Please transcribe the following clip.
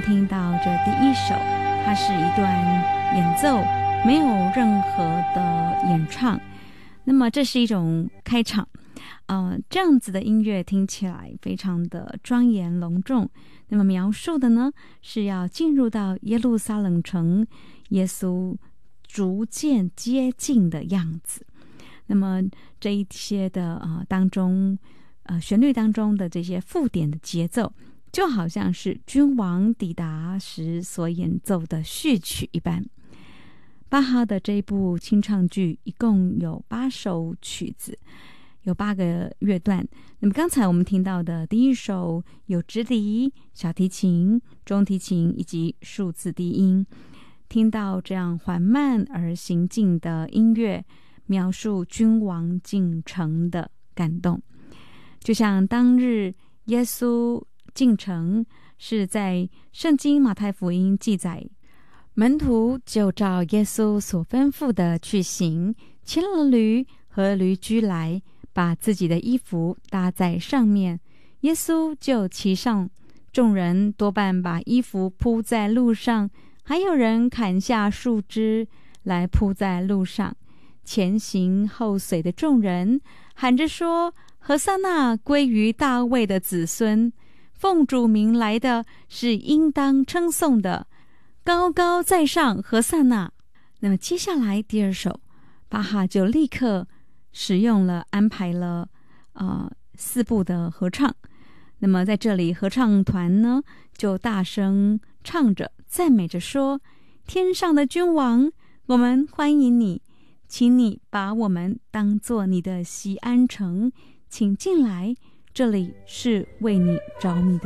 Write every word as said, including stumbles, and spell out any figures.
听到这第一首，它是一段演奏，没有任何的演唱。那么这是一种开场，呃，这样子的音乐听起来非常的庄严隆重。那么描述的呢，是要进入到耶路撒冷城，耶稣逐渐接近的样子。那么这一些的呃当中，呃旋律当中的这些附点的节奏，就好像是君王抵达时所演奏的序曲一般。巴哈的这一部清唱剧一共有八首曲子，有八个乐段。那么刚才我们听到的第一首有直笛、小提琴、中提琴以及数字低音，听到这样缓慢而行进的音乐，描述君王进城的感动。就像当日耶稣进城，是在圣经马太福音记载，门徒就照耶稣所吩咐的去行，牵了驴和驴驹来，把自己的衣服搭在上面，耶稣就骑上。众人多半把衣服铺在路上，还有人砍下树枝来铺在路上。前行后随的众人喊着说：何塞那归于大卫的子孙，奉主名来的是应当称颂的，高高在上何塞那。那么接下来第二首，巴哈就立刻使用了安排了呃四部的合唱。那么在这里合唱团呢，就大声唱着赞美着说：天上的君王，我们欢迎你，请你把我们当作你的锡安城，请进来，这里是为你着迷的